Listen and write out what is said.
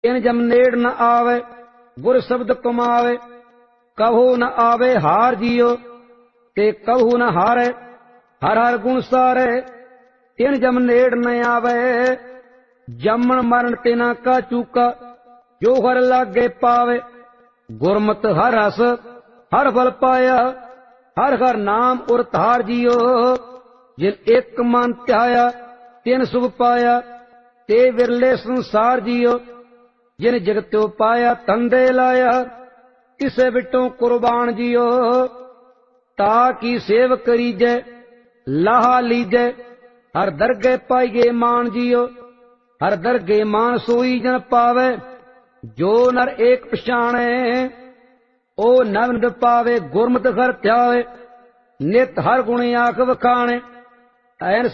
ਤਿਨ ਜਮ ਨੇੜ ਨ ਆਵੇ, ਗੁਰ ਸ਼ਬਦ ਕਮਾਵੇ। ਕਹੋ ਨ ਆਵੇ ਹਾਰ ਜੀਓ, ਤੇ ਕਹੂ ਨ ਹਾਰੇ। ਹਰ ਹਰ ਗੁਣ ਸਾਰੇ, ਤਿਨ ਜਮ ਨੇੜ ਨ ਆਵੇ। ਜੰਮਣ ਮਰਨ ਤਿਨਾ ਕਾ ਚੂਕਾ, ਜੋ ਹਰ ਲਾਗੇ ਪਾਵੇ। ਗੁਰਮਤਿ ਹਰ ਰਸ ਹਰ ਫਲ ਪਾਇਆ, ਹਰ ਹਰ ਨਾਮ ਉਰ ਧਾਰ ਜੀਓ। ਜਿਨ ਇੱਕ ਮਨ ਧਿਆਇਆ, ਤਿਨ ਸੁਖ ਪਾਇਆ, ਤੇ ਵਿਰਲੇ ਸੰਸਾਰ ਜੀਓ। ਜਿਨ ਜਗਤਿਓ ਪਾਇਆ ਧੰਦੇ ਲਾਇਆ, ਕਿਸੇ ਵਿਟੋਂ ਕੁਰਬਾਨ ਜੀਓ। ਤਾ ਕੀ ਸੇਵ ਕਰੀਜੈ ਲਾਹਾ ਲੀਜੈ, ਹਰ ਦਰਗਹਿ ਪਾਈਏ ਮਾਨ ਜੀਓ। ਹਰ ਦਰਗਹਿ ਮਾਨ ਸੋਈ ਜਨ ਪਾਵੇ, ਜੋ ਨਰ ਏਕ ਪਛਾਣੈ। ਉਹ ਨਵ ਪਾਵੇ, ਗੁਰਮਤਿ ਹਰ ਧਿਆਵੇ। ਨਿਤ ਹਰ ਗੁਣ ਆਖ ਵਖਾਣੇ। ਐਨ